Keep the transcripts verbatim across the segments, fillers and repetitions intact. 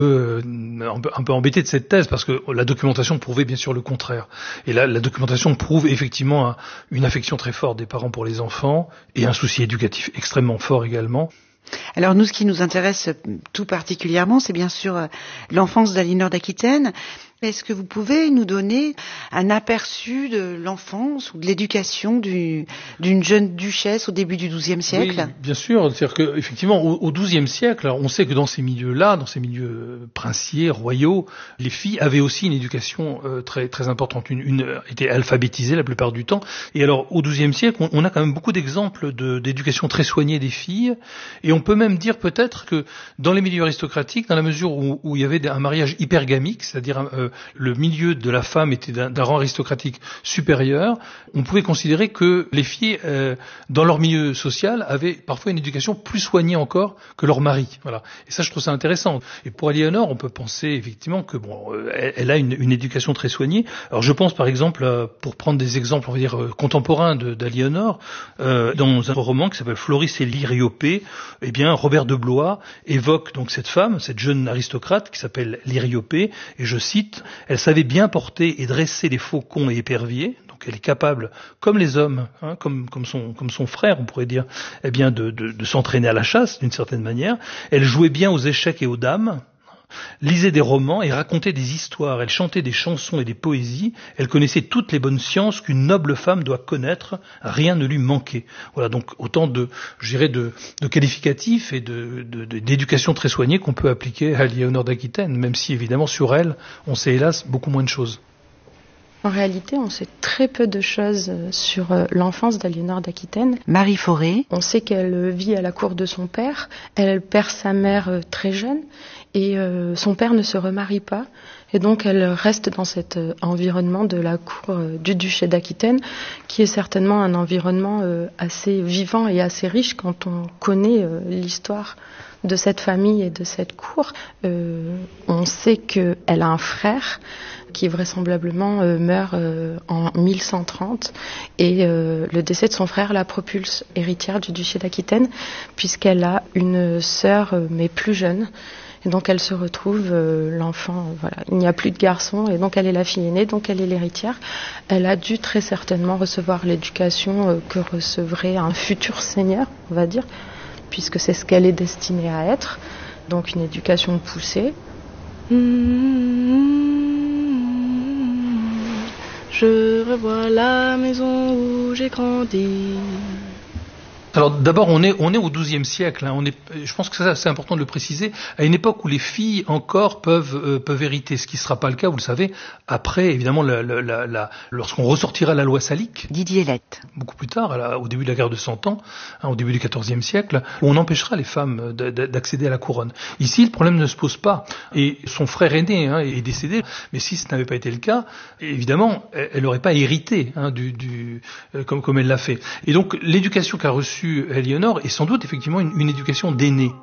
Euh, un, peu, un peu embêté de cette thèse parce que la documentation prouvait bien sûr le contraire. Et là, la documentation prouve effectivement un, une affection très forte des parents pour les enfants et un souci éducatif extrêmement fort également. Alors nous, ce qui nous intéresse tout particulièrement, c'est bien sûr l'enfance d'Aliénor d'Aquitaine. Est-ce que vous pouvez nous donner un aperçu de l'enfance ou de l'éducation du, d'une jeune duchesse au début du douzième siècle ? Oui, bien sûr. C'est-à-dire que, effectivement, au, au douzième siècle, alors on sait que dans ces milieux-là, dans ces milieux princiers, royaux, les filles avaient aussi une éducation euh, très très importante. Une, une étaient alphabétisées la plupart du temps. Et alors, au douzième siècle, on, on a quand même beaucoup d'exemples de, d'éducation très soignée des filles. Et on peut même dire peut-être que dans les milieux aristocratiques, dans la mesure où, où il y avait un mariage hypergamique, c'est-à-dire euh, le milieu de la femme était d'un, d'un rang aristocratique supérieur, on pouvait considérer que les filles, euh, dans leur milieu social, avaient parfois une éducation plus soignée encore que leur mari. Voilà. Et ça, je trouve ça intéressant. Et pour Aliénor, on peut penser effectivement que bon, euh, elle, elle a une, une éducation très soignée. Alors, je pense par exemple, euh, pour prendre des exemples, on va dire euh, contemporains de, d'Aliénor, euh, dans un roman qui s'appelle Floris et l'Iriopée, eh bien, Robert de Blois évoque donc cette femme, cette jeune aristocrate qui s'appelle l'Iriopée, et je cite: elle savait bien porter et dresser les faucons et éperviers, donc elle est capable, comme les hommes, hein, comme, comme, son, comme son frère, on pourrait dire, eh bien de, de, de s'entraîner à la chasse d'une certaine manière. Elle jouait bien aux échecs et aux dames, lisait des romans et racontait des histoires. Elle chantait des chansons et des poésies. Elle connaissait toutes les bonnes sciences qu'une noble femme doit connaître. Rien ne lui manquait. Voilà, donc autant de, je dirais, de, de qualificatifs et de, de, de, d'éducation très soignée qu'on peut appliquer à Aliénor d'Aquitaine, même si évidemment sur elle, on sait hélas beaucoup moins de choses. En réalité, on sait très peu de choses sur l'enfance d'Aliénor d'Aquitaine. Marie Fauré. On sait qu'elle vit à la cour de son père. Elle perd sa mère très jeune et euh, son père ne se remarie pas. Et donc elle reste dans cet euh, environnement de la cour euh, du duché d'Aquitaine, qui est certainement un environnement euh, assez vivant et assez riche quand on connaît euh, l'histoire de cette famille et de cette cour. Euh, on sait qu'elle a un frère qui vraisemblablement euh, meurt euh, en mille cent trente et euh, le décès de son frère la propulse héritière du duché d'Aquitaine puisqu'elle a une sœur euh, mais plus jeune. Et donc elle se retrouve, euh, l'enfant, euh, voilà, il n'y a plus de garçon, et donc elle est la fille aînée, donc elle est l'héritière. Elle a dû très certainement recevoir l'éducation euh, que recevrait un futur seigneur, on va dire, puisque c'est ce qu'elle est destinée à être. Donc une éducation poussée. Je revois la maison où j'ai grandi. Alors d'abord, on est on est au douzième siècle. Hein, on est, je pense que ça, c'est important de le préciser, à une époque où les filles encore peuvent euh, peuvent hériter, ce qui ne sera pas le cas, vous le savez, après évidemment la, la, la, la, lorsqu'on ressortira la loi salique. Didier Lett. Beaucoup plus tard, la, au début de la guerre de Cent Ans, hein, au début du quatorzième siècle, où on empêchera les femmes de, de, d'accéder à la couronne. Ici, le problème ne se pose pas. Et son frère aîné hein, est décédé, mais si ce n'avait pas été le cas, évidemment, elle n'aurait pas hérité hein, du, du euh, comme comme elle l'a fait. Et donc l'éducation qu'a reçue Aliénor est sans doute effectivement une, une éducation d'aînée.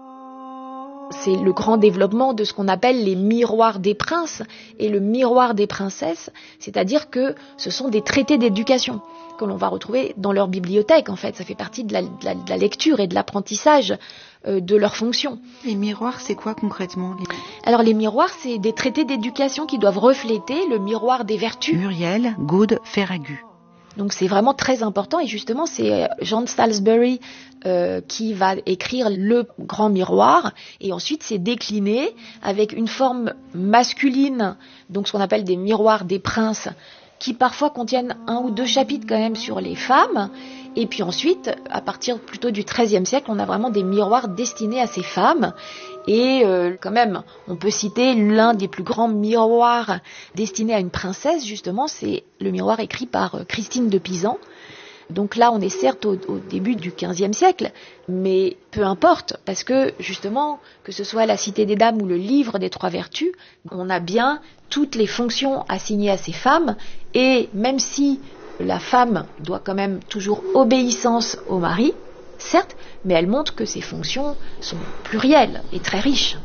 C'est le grand développement de ce qu'on appelle les miroirs des princes et le miroir des princesses, c'est-à-dire que ce sont des traités d'éducation que l'on va retrouver dans leur bibliothèque. En fait, ça fait partie de la, de la, de la lecture et de l'apprentissage euh, de leurs fonctions. Les miroirs, c'est quoi concrètement ? Alors les miroirs, c'est des traités d'éducation qui doivent refléter le miroir des vertus. Muriel Gaude Ferragut. Donc c'est vraiment très important et justement c'est Jean Salisbury euh, qui va écrire le grand miroir et ensuite c'est décliné avec une forme masculine, donc ce qu'on appelle des miroirs des princes qui parfois contiennent un ou deux chapitres quand même sur les femmes. Et puis ensuite, à partir plutôt du treizième siècle, on a vraiment des miroirs destinés à ces femmes. Et euh, quand même, on peut citer l'un des plus grands miroirs destinés à une princesse, justement, c'est le miroir écrit par euh, Christine de Pisan. Donc là, on est certes au, au début du quinzième siècle, mais peu importe, parce que justement, que ce soit la Cité des Dames ou le Livre des Trois Vertus, on a bien toutes les fonctions assignées à ces femmes, et même si la femme doit quand même toujours obéissance au mari, certes, mais elle montre que ses fonctions sont plurielles et très riches.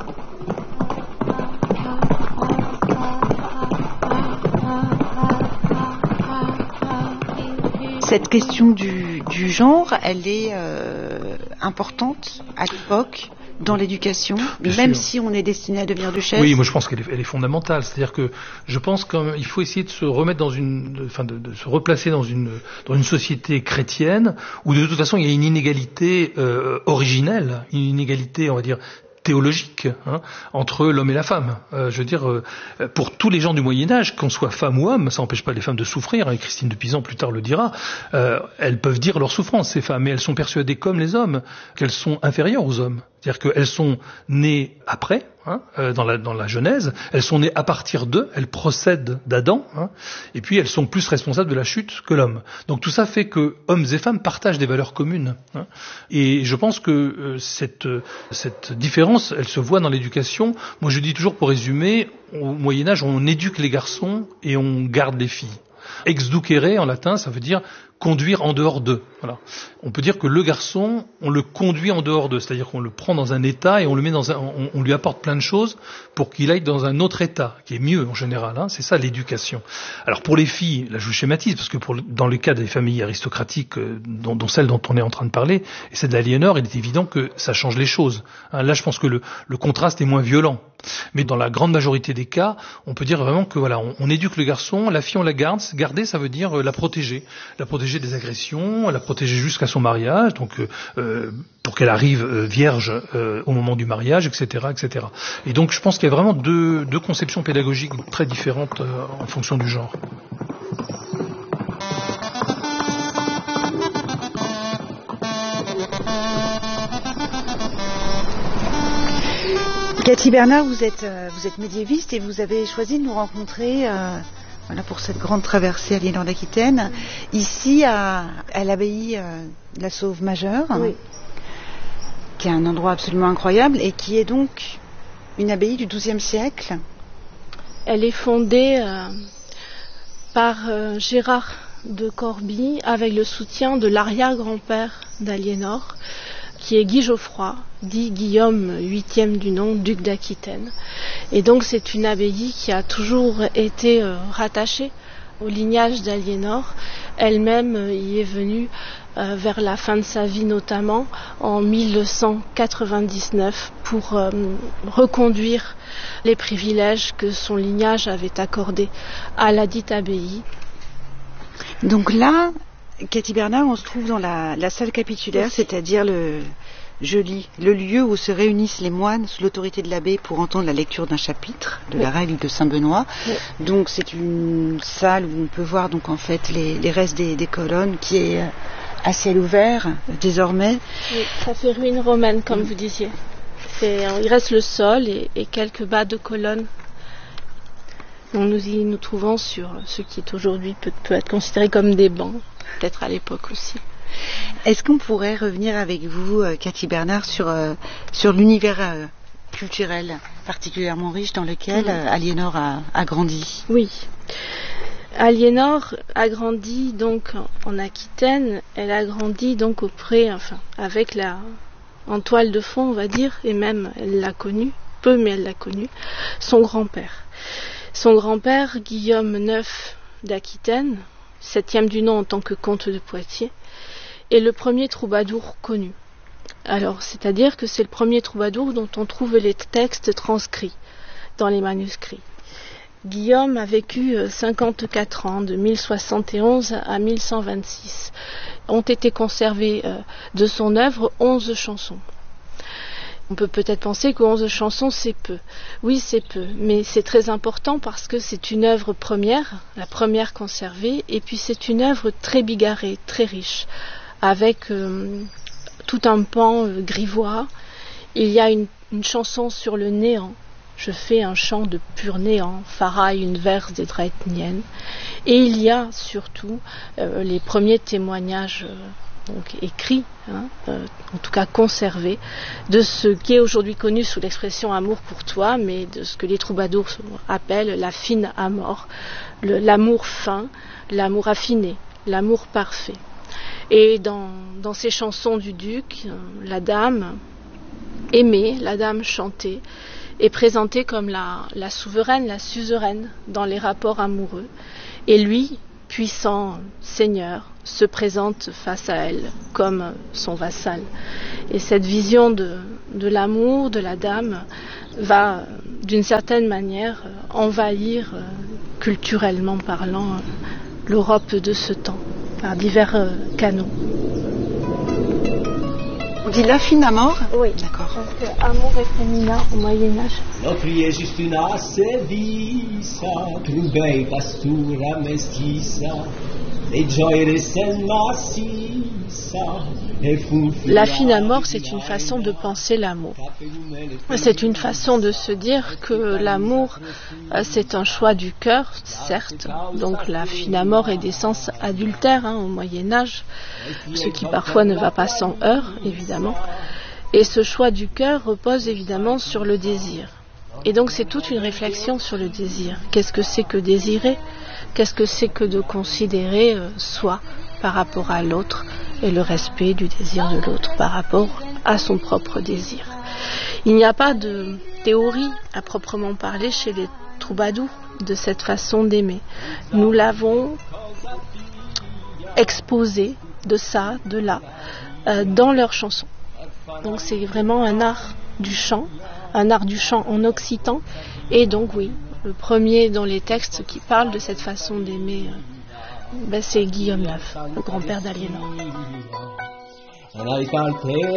Cette question du, du genre, elle est euh, importante à l'époque. dans l'éducation, Bien même sûr. si on est destiné à devenir duchesse? Oui, moi je pense qu'elle est, elle est fondamentale. C'est-à-dire que je pense qu'il faut essayer de se remettre dans une, de, enfin de, de se replacer dans une dans une société chrétienne où de toute façon il y a une inégalité euh, originelle, une inégalité, on va dire, théologique hein, entre l'homme et la femme. Euh, je veux dire, euh, pour tous les gens du Moyen-Âge, qu'on soit femme ou homme, ça n'empêche pas les femmes de souffrir, et Christine de Pisan plus tard le dira, euh, elles peuvent dire leur souffrance, ces femmes, mais elles sont persuadées comme les hommes qu'elles sont inférieures aux hommes. C'est-à-dire qu'elles sont nées après, hein, euh, dans, la, dans la Genèse, elles sont nées à partir d'eux, elles procèdent d'Adam, hein, et puis elles sont plus responsables de la chute que l'homme. Donc tout ça fait que hommes et femmes partagent des valeurs communes. Hein, et je pense que euh, cette, euh, cette différence, elle se voit dans l'éducation. Moi je dis toujours, pour résumer, au Moyen-Âge, on éduque les garçons et on garde les filles. Exducere en latin, ça veut dire conduire en dehors d'eux. Voilà. On peut dire que le garçon, on le conduit en dehors d'eux, c'est-à-dire qu'on le prend dans un état et on le met dans un, on, on lui apporte plein de choses pour qu'il aille dans un autre état, qui est mieux en général. Hein. C'est ça l'éducation. Alors pour les filles, là je schématise parce que pour, dans le cas des familles aristocratiques, euh, dont, dont celle dont on est en train de parler, et celle d'Aliénor, il est évident que ça change les choses. Hein. Là je pense que le, le contraste est moins violent. Mais dans la grande majorité des cas, on peut dire vraiment que voilà, on, on éduque le garçon, la fille on la garde. Garder, ça veut dire euh, la protéger, la protéger des agressions, la protéger jusqu'à son mariage, donc euh, pour qu'elle arrive euh, vierge euh, au moment du mariage, et cetera, et cetera. Et donc je pense qu'il y a vraiment deux, deux conceptions pédagogiques très différentes euh, en fonction du genre. Cathy Bernard, vous êtes, euh, vous êtes médiéviste et vous avez choisi de nous rencontrer euh, voilà, pour cette grande traversée Aliénor d'Aquitaine, ici à, à l'abbaye euh, de la Sauve Majeure, Oui. qui est un endroit absolument incroyable et qui est donc une abbaye du douzième siècle. Elle est fondée euh, par euh, Gérard de Corbie avec le soutien de l'arrière-grand-père d'Aliénor, qui est Guy Geoffroy, dit Guillaume huitième du nom, duc d'Aquitaine. Et donc c'est une abbaye qui a toujours été euh, rattachée au lignage d'Aliénor. Elle-même euh, y est venue euh, vers la fin de sa vie, notamment en mille cent quatre-vingt-dix-neuf, pour euh, reconduire les privilèges que son lignage avait accordés à la dite abbaye. Donc là, Cathy Bernard, on se trouve dans la, la salle capitulaire, Oui. c'est-à-dire le, je lis, le lieu où se réunissent les moines sous l'autorité de l'abbé pour entendre la lecture d'un chapitre de Oui. la règle de Saint-Benoît. Oui. Donc c'est une salle où on peut voir donc en fait les, les restes des, des colonnes, qui est à ciel ouvert désormais. Oui, ça fait ruine romaine, comme vous disiez. C'est, il reste le sol et, et quelques bas de colonnes. Donc nous y nous trouvons sur ce qui est aujourd'hui peut, peut être considéré comme des bancs, peut-être à l'époque aussi. Est-ce qu'on pourrait revenir avec vous, euh, Cathy Bernard, sur, euh, sur l'univers euh, culturel particulièrement riche dans lequel Mmh. euh, Aliénor a, a grandi? Oui. Aliénor a grandi donc en Aquitaine. Elle a grandi donc auprès, enfin, avec la, en toile de fond, on va dire, et même elle l'a connu, peu, mais elle l'a connu, son grand-père. Son grand-père, Guillaume neuf d'Aquitaine, septième du nom en tant que comte de Poitiers, est le premier troubadour connu. Alors, c'est-à-dire que c'est le premier troubadour dont on trouve les textes transcrits dans les manuscrits. Guillaume a vécu cinquante-quatre ans, de mille soixante et onze à mille cent vingt-six. Ont été conservées euh, de son œuvre onze chansons. On peut peut-être penser que onze chansons, c'est peu. Oui, c'est peu, mais c'est très important parce que c'est une œuvre première, la première conservée, et puis c'est une œuvre très bigarrée, très riche, avec euh, tout un pan euh, grivois. Il y a une, une chanson sur le néant. Je fais un chant de pur néant, faraille une verse des Dreitniennes. Et il y a surtout euh, les premiers témoignages euh, donc écrits, hein, euh, en tout cas conservés, de ce qui est aujourd'hui connu sous l'expression amour pour toi, mais de ce que les troubadours appellent la fine amor, le, l'amour fin, l'amour affiné, l'amour parfait. Et dans, dans ces chansons du duc, euh, la dame aimée, la dame chantée, est présentée comme la, la souveraine, la suzeraine dans les rapports amoureux. Et lui, puissant seigneur se présente face à elle comme son vassal. Et cette vision de, de l'amour de la dame va, d'une certaine manière, envahir, culturellement parlant, l'Europe de ce temps, par divers canaux. On dit la fine amour ? Oui, d'accord. Parce que amour est féminin au Moyen-Âge. L'offrier juste une assevisa, trubei pastura mestiza, e gioire sen massissa. La fine amour, c'est une façon de penser l'amour. C'est une façon de se dire que l'amour, c'est un choix du cœur, certes. Donc la fine amour est d'essence adultère hein, au Moyen-Âge, ce qui parfois ne va pas sans heurts, évidemment. Et ce choix du cœur repose évidemment sur le désir. Et donc c'est toute une réflexion sur le désir. Qu'est-ce que c'est que désirer ? Qu'est-ce que c'est que de considérer euh, soi par rapport à l'autre et le respect du désir de l'autre par rapport à son propre désir. Il n'y a pas de théorie à proprement parler chez les troubadours de cette façon d'aimer. Nous l'avons exposé de ça, de là, euh, dans leurs chansons. Donc c'est vraiment un art du chant, un art du chant en occitan. Et donc oui, le premier dans les textes qui parle de cette façon d'aimer, euh, ben c'est Guillaume Neuf, le grand-père d'Aliénor.